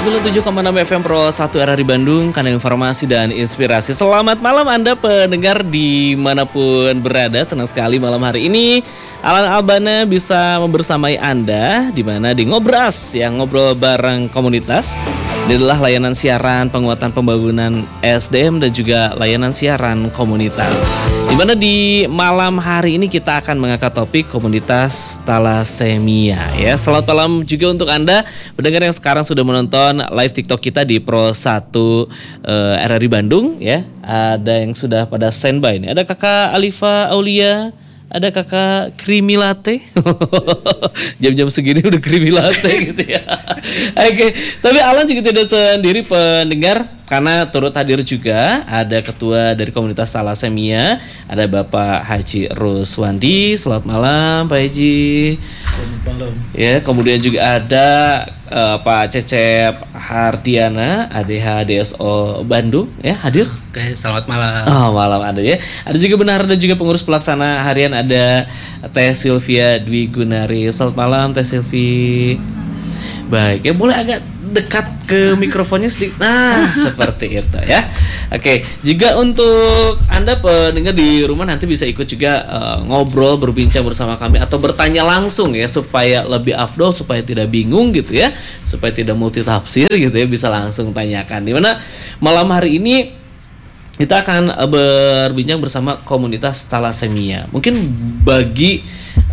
97,6 FM Pro 1 RRI Bandung, kanal informasi dan inspirasi. Selamat malam Anda pendengar dimanapun berada. Senang sekali malam hari ini Alan Albana bisa membersamai Anda di mana di Ngobras, yang ngobrol bareng komunitas. Ini adalah layanan siaran penguatan pembangunan SDM dan juga layanan siaran komunitas. Di mana di malam hari ini kita akan mengangkat topik komunitas thalassemia ya. Selamat malam juga untuk Anda pendengar yang sekarang sudah menonton live TikTok kita di Pro 1 RRI Bandung ya. Ada yang sudah pada standby nih. Ada Kakak Alifa Aulia, ada Kakak Creamy Latte. Jam-jam segini udah Creamy Latte gitu ya. Oke, tapi Alan juga tidak sendiri pendengar, karena turut hadir juga ada ketua dari komunitas thalassemia, ada Bapak Haji Ruswandi. Selamat malam Pak Haji. Selamat malam. Ya, kemudian juga ada Pak Cecep Hardiana, ADH DSO Bandung ya, hadir. Oke, selamat malam. Oh, malam ada ya. Ada juga Benar dan juga pengurus pelaksana harian, ada Teh Sylvia Dwi Gunari. Selamat malam Teh Sylvie. Baik, ya boleh agak dekat ke mikrofonnya sedikit. Nah, seperti itu ya. Oke, juga untuk Anda pendengar di rumah nanti bisa ikut juga ngobrol, berbincang bersama kami atau bertanya langsung ya, supaya lebih afdol, supaya tidak bingung gitu ya, supaya tidak multitafsir gitu ya, bisa langsung tanyakan. Dimana malam hari ini kita akan berbincang bersama komunitas thalassemia. Mungkin bagi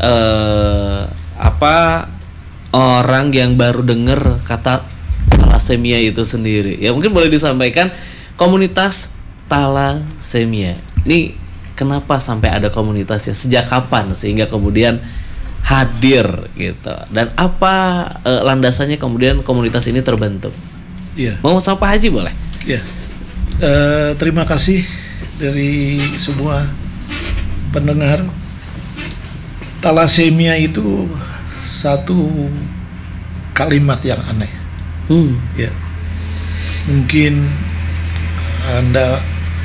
orang yang baru dengar kata thalassemia itu sendiri ya, mungkin boleh disampaikan komunitas thalassemia ini kenapa sampai ada komunitasnya, sejak kapan sehingga kemudian hadir gitu, dan apa landasannya kemudian komunitas ini terbentuk. Iya. Mau sama Pak Haji boleh? Iya. Terima kasih dari semua pendengar. Thalassemia itu satu kalimat yang aneh. Ya. Mungkin Anda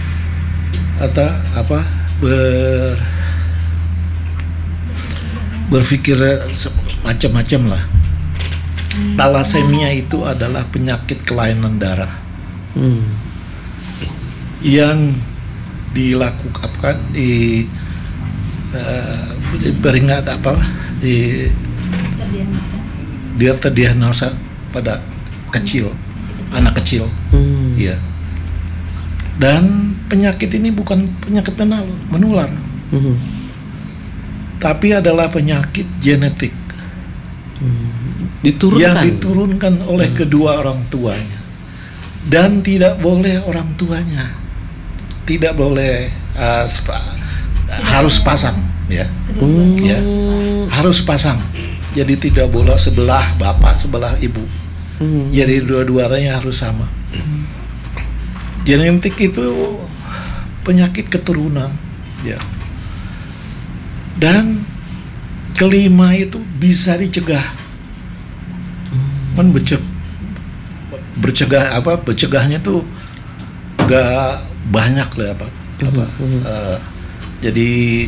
berpikir macam-macam lah. Thalassemia itu adalah penyakit kelainan darah yang dilakukan dia terdiagnosa pada anak kecil. Ya. Dan penyakit ini bukan penyakit menular, tapi adalah penyakit genetik yang diturunkan oleh kedua orang tuanya, dan tidak boleh orang tuanya harus pasang ya. Ya, harus pasang. Jadi tidak boleh sebelah bapak, sebelah ibu. Jadi dua-duanya harus sama. Genetik itu penyakit keturunan, ya. Dan kelima itu bisa dicegah. Bercegahnya tuh gak banyak lah jadi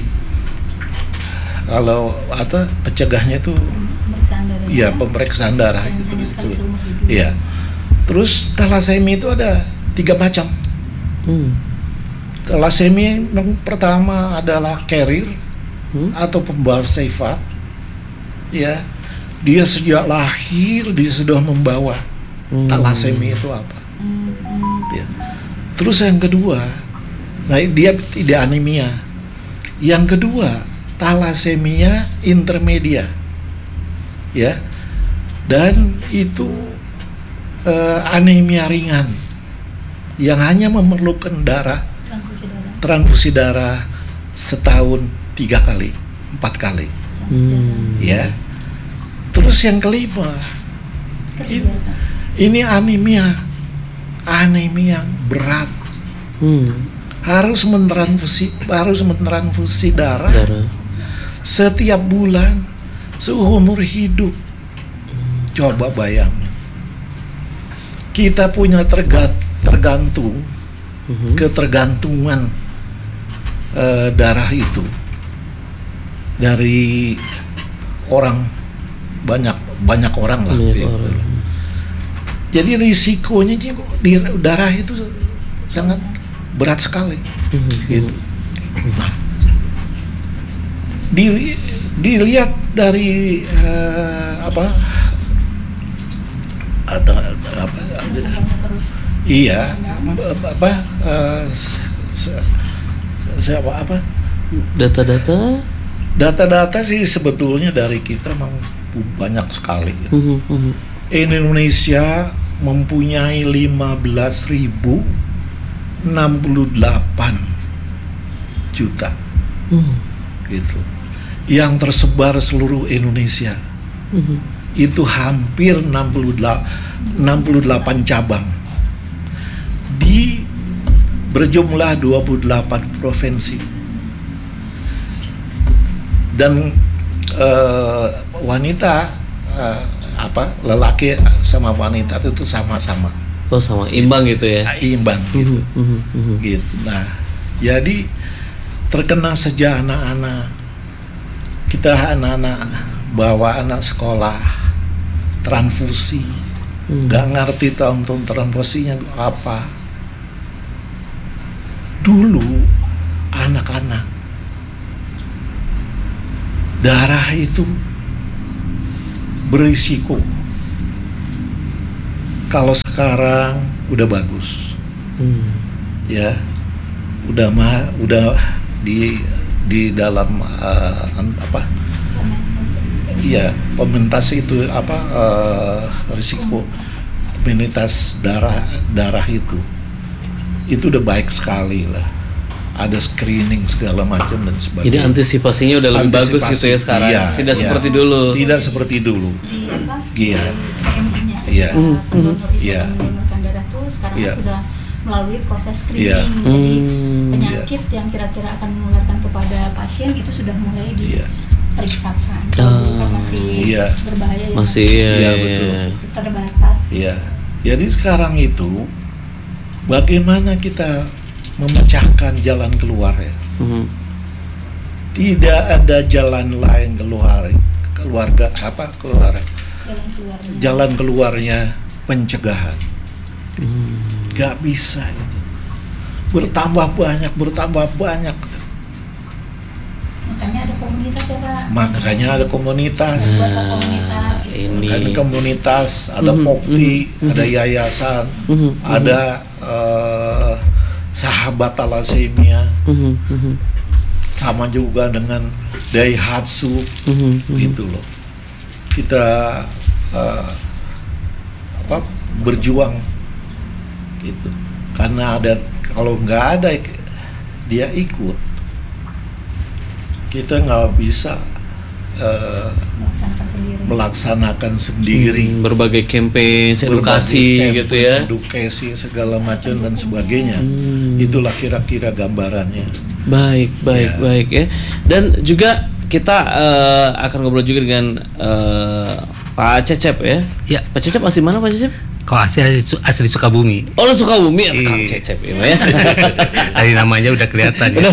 kalau pencegahnya itu ya pemeriksaan darah gitu. Iya. Terus thalassemia itu ada 3 macam. Thalassemia yang pertama adalah carrier atau pembawa sifat. Ya. Dia sejak lahir dia sudah membawa thalassemia itu apa. Ya. Terus yang kedua, dia tidak anemia. Yang kedua, thalassemia intermedia, ya, dan itu anemia ringan yang hanya memerlukan transfusi darah setahun 3 kali, 4 kali, ya. Terus yang kelima, ini anemia yang berat. Harus mentransfusi darah setiap bulan seumur hidup. Coba bayangin, kita punya ketergantungan darah itu dari orang banyak orang lah. Jadi risikonya di darah itu sangat berat sekali. Gitu. Nah, dilihat dari iya data-data sih sebetulnya dari kita memang banyak sekali. Indonesia mempunyai 15.068 juta gitu yang tersebar seluruh Indonesia. Itu hampir 68 cabang di berjumlah 28 provinsi, dan wanita lelaki sama wanita itu sama-sama. Oh, sama imbang gitu ya? Imbang gitu. Gitu. Nah, jadi terkena sejak anak-anak bawa anak sekolah transfusi, nggak ngerti tahun transfusinya apa. Dulu anak-anak darah itu berisiko. Kalau sekarang udah bagus, ya, udah di dalam iya, pemintas itu risiko pemintas darah itu udah baik sekali lah. Ada screening segala macam dan sebagainya. Jadi antisipasinya udah lebih bagus gitu ya sekarang. Iya, Tidak iya. seperti dulu. Tidak seperti dulu. Iya. Iya. Iya. Mendonorkan darah tuh sekarang Iya. sudah melalui proses screening. Iya. Jadi penyakit yang kira-kira akan menularkan kepada pasien itu sudah mulai diperiksakan. Kan masih Iya. berbahaya ya. Masih Iya, betul. Terbatas. Iya. Jadi sekarang itu bagaimana kita memecahkan jalan keluar ya? Tidak ada jalan lain keluar jalan keluarnya pencegahan. Gak bisa itu. Bertambah banyak. Makanya ada komunitas ya Pak. Makanya ada komunitas. Buat komunitas. Ini. Ada komunitas, ada Pokti, ada yayasan, ada sahabat thalassemia, sama juga dengan Daihatsu, gitu loh. Kita berjuang, gitu. Karena kalau nggak ada dia ikut, kita nggak bisa melaksanakan sendiri. Berbagai campaign, edukasi gitu ya. Edukasi segala macam dan sebagainya. Itulah kira-kira gambarannya. Baik ya. Dan juga kita akan ngobrol juga dengan Pak Cecep ya. Ya. Pak Cecep asli mana Pak Cecep? Kalau asli Sukabumi. Oh, Sukabumi, Kang Cecep ya. Dari namanya udah kelihatan ya.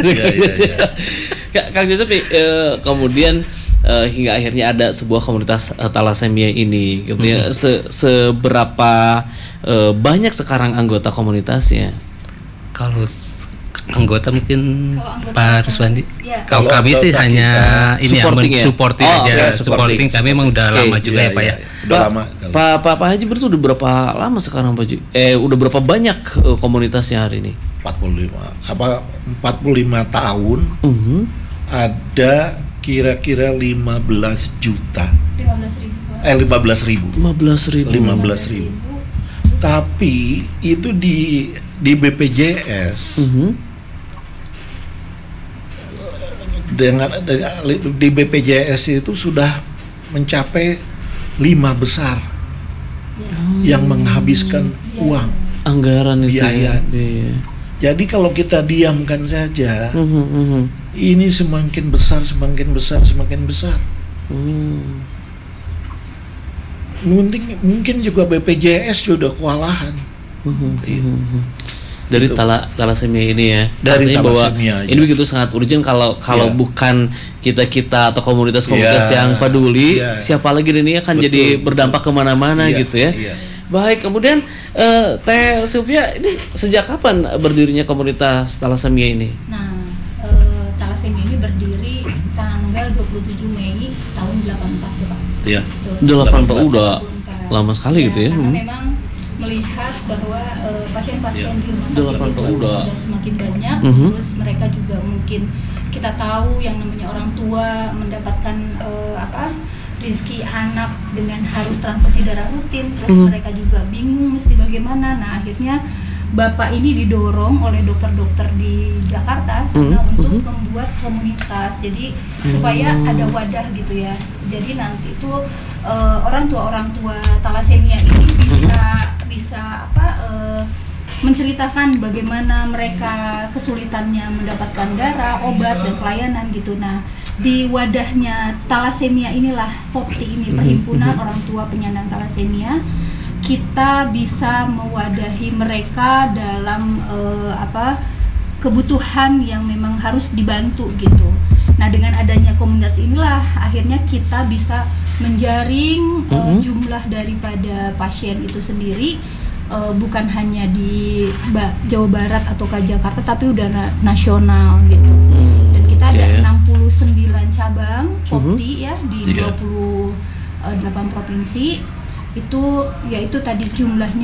Kang Cecep, kemudian hingga akhirnya ada sebuah komunitas thalassemia ini, gitu ya. Seberapa banyak sekarang anggota komunitasnya? Kalau anggota mungkin Pak Ruswandi. Ya. Kalau kami sih hanya ini supporting ya? supporting Oh, aja. oke, Supporting kami emang udah lama juga ya Pak ya. Udah lama. Pak Haji berarti udah berapa lama sekarang Pak Haji? Udah berapa banyak komunitasnya hari ini? 45 tahun. Ada kira-kira 15 juta. 15.000. 15.000. Tapi itu di BPJS. Di BPJS itu sudah mencapai 5 besar yang menghabiskan uang, anggaran itu biaya. Ya. Jadi kalau kita diamkan saja, ini semakin besar. Mungkin juga BPJS sudah kewalahan. Dari thalassemia ini ya. Dari artinya bahwa thalassemia, ini begitu sangat urgent kalau bukan kita atau komunitas-komunitas yang peduli, siapa lagi ini akan Betul, jadi berdampak kemana-mana gitu ya. Baik, kemudian Teh Sylvia, ini sejak kapan berdirinya komunitas thalassemia ini? Nah, thalassemia ini berdiri tanggal 27 Mei tahun 84 ya Pak. Iya. 84 udah lama sekali gitu ya. Karena memang melihat bahwa pasien-pasien di rumah sakit itu udah sudah semakin banyak, terus mereka juga mungkin kita tahu yang namanya orang tua mendapatkan rezeki anak dengan harus transfusi darah rutin, terus mereka juga bingung mesti bagaimana. Nah, akhirnya Bapak ini didorong oleh dokter-dokter di Jakarta sana untuk membuat komunitas. Jadi supaya ada wadah gitu ya. Jadi nanti itu orang tua thalassemia ini bisa menceritakan bagaimana mereka kesulitannya mendapatkan darah, obat dan pelayanan gitu. Nah, di wadahnya thalassemia inilah POPTI ini, Perhimpunan Orang Tua Penyandang Thalassemia, kita bisa mewadahi mereka dalam kebutuhan yang memang harus dibantu gitu. Nah, dengan adanya komunitas inilah akhirnya kita bisa menjaring jumlah daripada pasien itu sendiri, bukan hanya di Jawa Barat atau Jakarta, tapi udah nasional gitu. Dan kita ada 69 cabang POPTI ya di 28 provinsi. Itu yaitu tadi jumlahnya